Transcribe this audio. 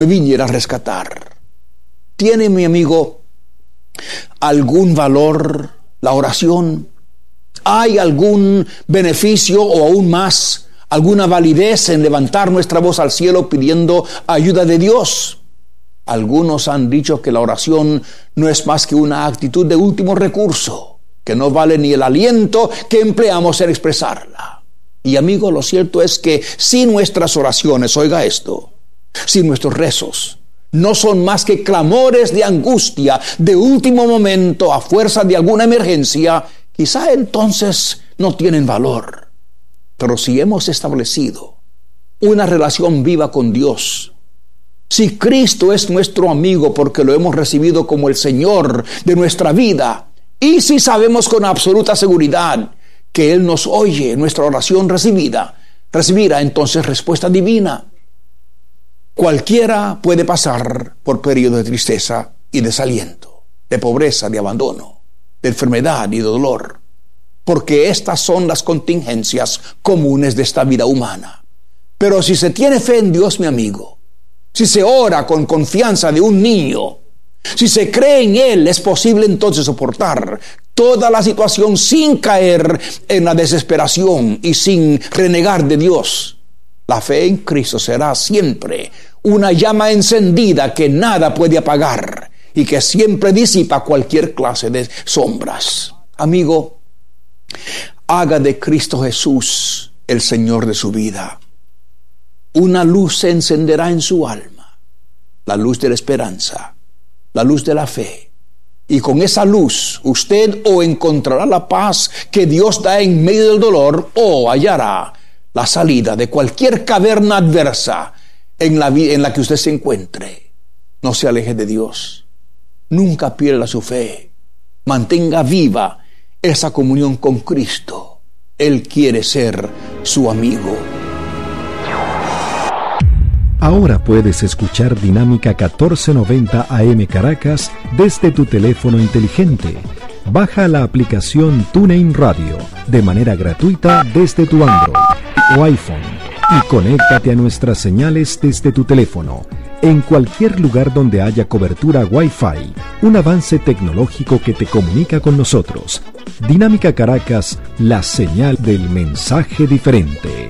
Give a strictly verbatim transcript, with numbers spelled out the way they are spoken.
me viniera a rescatar. ¿Tiene, mi amigo, algún valor la oración? ¿Hay algún beneficio o aún más, alguna validez en levantar nuestra voz al cielo pidiendo ayuda de Dios? Algunos han dicho que la oración no es más que una actitud de último recurso, que no vale ni el aliento que empleamos en expresarla. Y amigo, lo cierto es que si nuestras oraciones, oiga esto, si nuestros rezos no son más que clamores de angustia de último momento a fuerza de alguna emergencia, quizá entonces no tienen valor. Pero si hemos establecido una relación viva con Dios, si Cristo es nuestro amigo porque lo hemos recibido como el Señor de nuestra vida, y si sabemos con absoluta seguridad que Él nos oye nuestra oración recibida, recibirá entonces respuesta divina. Cualquiera puede pasar por periodos de tristeza y desaliento, de pobreza, de abandono, de enfermedad y de dolor, porque estas son las contingencias comunes de esta vida humana. Pero si se tiene fe en Dios, mi amigo, si se ora con confianza de un niño, si se cree en Él, es posible entonces soportar toda la situación sin caer en la desesperación y sin renegar de Dios. La fe en Cristo será siempre una llama encendida que nada puede apagar y que siempre disipa cualquier clase de sombras. Amigo, haga de Cristo Jesús el Señor de su vida. Una luz se encenderá en su alma, la luz de la esperanza, la luz de la fe. Y con esa luz usted o encontrará la paz que Dios da en medio del dolor, o hallará la salida de cualquier caverna adversa en la, en la que usted se encuentre. No se aleje de Dios. Nunca pierda su fe. Mantenga viva esa comunión con Cristo. Él quiere ser su amigo. Ahora puedes escuchar Dinámica catorce noventa A M Caracas desde tu teléfono inteligente. Baja la aplicación TuneIn Radio de manera gratuita desde tu Android o iPhone y conéctate a nuestras señales desde tu teléfono en cualquier lugar donde haya cobertura Wi-Fi, un avance tecnológico que te comunica con nosotros. Dinámica Caracas, la señal del mensaje diferente.